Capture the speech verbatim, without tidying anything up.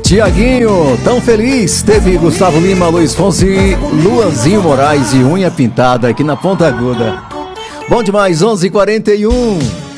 Tiaguinho, tão feliz. Teve Gustavo Lima, Luiz Fonsi, Luanzinho Moraes e Unha Pintada aqui na Ponta Aguda. Bom demais, onze e quarenta e um.